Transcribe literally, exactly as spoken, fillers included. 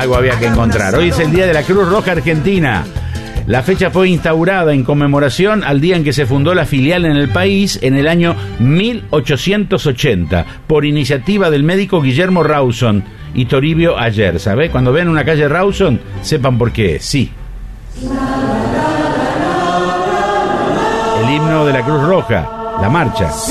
algo había que encontrar. Hoy es el Día de la Cruz Roja Argentina. La fecha fue instaurada en conmemoración al día en que se fundó la filial en el país en el año mil ochocientos ochenta, por iniciativa del médico Guillermo Rawson y Toribio Ayer. ¿Sabe? Cuando vean una calle Rawson, sepan por qué es. Sí. El himno de la Cruz Roja, la marcha.